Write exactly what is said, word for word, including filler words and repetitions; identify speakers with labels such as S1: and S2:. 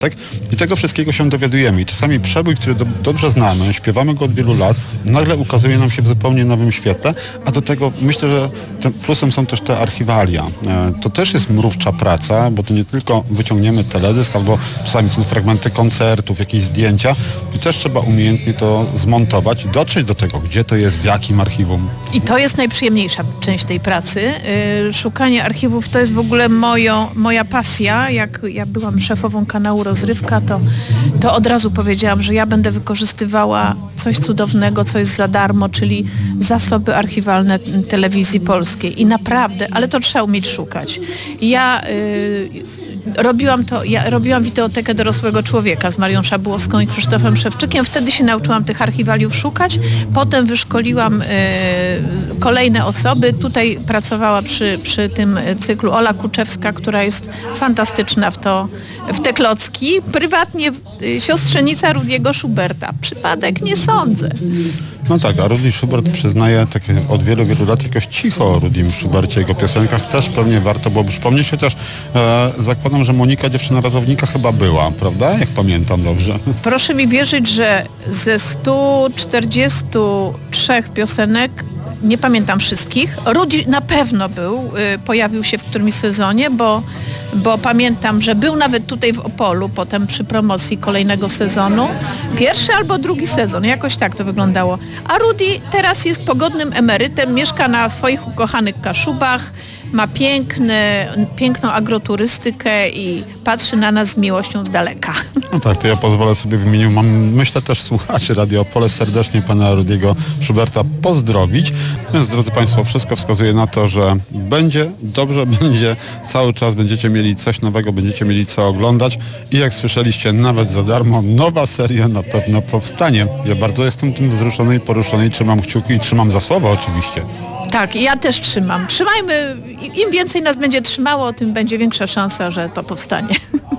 S1: Tak? I tego wszystkiego się dowiadujemy. I czasami przebój, który do, dobrze znamy, śpiewamy go od wielu lat, nagle ukazuje nam się w zupełnie nowym świetle, a do tego myślę, że tym plusem są też te archiwalia. E, to też jest mrówcza praca, bo to nie tylko wyciągniemy teledysk, albo czasami są fragmenty koncertów, jakieś zdjęcia i też trzeba umiejętnie to zmontować i dotrzeć do tego, gdzie to jest, w jakim archiwum.
S2: I to jest najprzyjemniejsza część tej pracy. Yy, szukanie archiwów to jest w ogóle moją, moja pasja. Jak ja byłam szefową kanału Rozrywka, to, to od razu powiedziałam, że ja będę wykorzystywała coś cudownego, co jest za darmo, czyli zasoby archiwalne telewizji polskiej. I naprawdę, ale to trzeba umieć szukać. Ja yy, robiłam to, ja robiłam wideotekę dorosłego człowieka z Marią Szabłowską i Krzysztofem Szewczykiem. Wtedy się nauczyłam tych archiwaliów szukać. Potem wyszkoliłam yy, kolejne osoby. Tutaj pracowała przy, przy tym cyklu Ola Kuczewska, która jest fantastyczna w to, w te klocki. Prywatnie y, siostrzenica Rudiego Schuberta. Przypadek? Nie sądzę.
S1: No tak, a Rudy Schubert przyznaje takie od wielu, wielu lat jakoś cicho o Rudim Schubercie, jego piosenkach też pewnie warto byłoby przypomnieć, chociaż e, zakładam, że Monika, dziewczyna ratownika, chyba była, prawda? Jak pamiętam dobrze.
S2: Proszę mi wierzyć, że ze stu czterdziestu trzech piosenek nie pamiętam wszystkich. Rudy na pewno był, y, pojawił się w którymś sezonie, bo, bo pamiętam, że był nawet tutaj w Opolu, potem przy promocji kolejnego sezonu. Pierwszy albo drugi sezon, jakoś tak to wyglądało. A Rudy teraz jest pogodnym emerytem, mieszka na swoich ukochanych Kaszubach, ma piękny, piękną agroturystykę i patrzy na nas z miłością z daleka.
S1: No tak, to ja pozwolę sobie w imieniu, mam, myślę też słuchaczy Radio Opole, serdecznie pana Rudiego Schuberta pozdrowić. Więc drodzy Państwo, wszystko wskazuje na to, że będzie dobrze, będzie cały czas, będziecie mieli coś nowego, będziecie mieli co oglądać i jak słyszeliście, nawet za darmo, nowa seria na pewno powstanie. Ja bardzo jestem tym wzruszony i poruszony i trzymam kciuki i trzymam za słowo oczywiście.
S2: Tak, ja też trzymam. Trzymajmy, im więcej nas będzie trzymało, tym będzie większa szansa, że to powstanie.